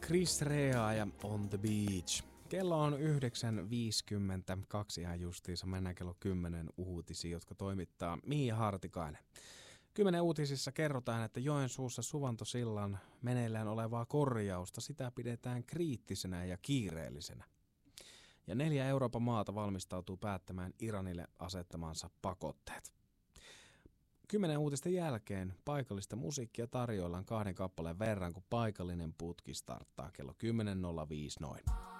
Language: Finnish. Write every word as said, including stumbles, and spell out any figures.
Chris Rea ja On the Beach. Kello on yhdeksän viisikymmentäkaksi ihan justiinsa. Mennään kello kymmenen uutisiin, jotka toimittaa Miia Hartikainen. Kymmenen uutisissa kerrotaan, että Joensuussa Suvantosillan meneillään olevaa korjausta sitä pidetään kriittisenä ja kiireellisenä. Ja neljä Euroopan maata valmistautuu päättämään Iranille asettamansa pakotteet. Kymmenen uutisten jälkeen paikallista musiikkia tarjoillaan kahden kappaleen verran, kun paikallinen putki starttaa kello kymmenen nolla viisi noin.